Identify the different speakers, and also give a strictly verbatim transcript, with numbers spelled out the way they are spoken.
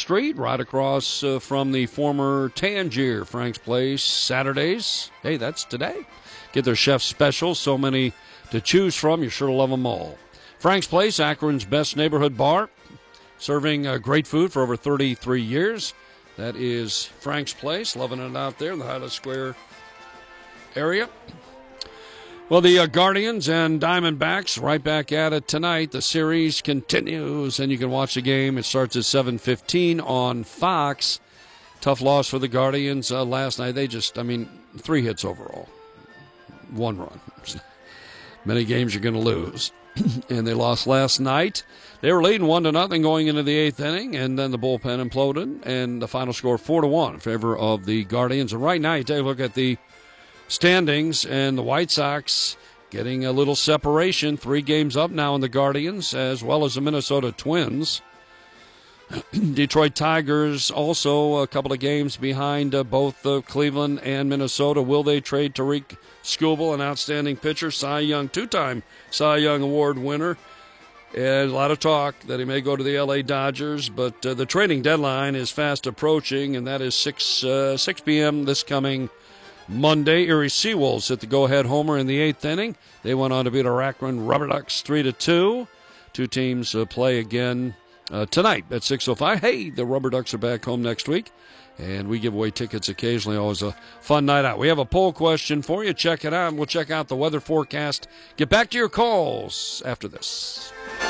Speaker 1: Street, right across uh, from the former Tangier Frank's Place. Saturdays, hey, that's today. Get their chef specials, so many to choose from. You're sure to love them all. Frank's Place, Akron's best neighborhood bar, serving uh, great food for over thirty-three years. That is Frank's Place, loving it out there in the Highland Square area. Well, the uh, Guardians and Diamondbacks right back at it tonight. The series continues, and you can watch the game. It starts at seven fifteen on Fox. Tough loss for the Guardians uh, last night. They just, I mean, three hits overall, one run. Many games you're going to lose. And they lost last night. They were leading one to nothing going into the eighth inning, and then the bullpen imploded, and the final score four to one in favor of the Guardians. And right now, you take a look at the standings, and the White Sox getting a little separation. Three games up now in the Guardians, as well as the Minnesota Twins. Detroit Tigers also a couple of games behind uh, both uh, Cleveland and Minnesota. Will they trade Tariq Skubal, an outstanding pitcher, Cy Young, two-time Cy Young Award winner? And a lot of talk that he may go to the L A Dodgers, but uh, the trading deadline is fast approaching, and that is six p.m. this coming Monday. Erie Seawolves hit the go-ahead homer in the eighth inning. They went on to beat our Akron Rubber Ducks three to two. Two teams uh, play again uh, tonight at six oh five. Hey, the Rubber Ducks are back home next week, and we give away tickets occasionally. Always a fun night out. We have a poll question for you. Check it out. We'll check out the weather forecast. Get back to your calls after this.